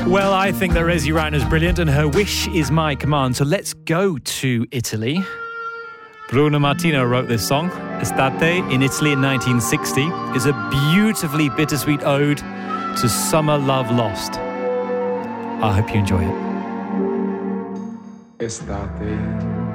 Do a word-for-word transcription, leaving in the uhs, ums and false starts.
Well, I think that Rosie Rauner's brilliant and her wish is my command. So let's go to Italy. Bruno Martino wrote this song. Estate in Italy in nineteen sixty is a beautifully bittersweet ode to summer love lost. I hope you enjoy it. Estate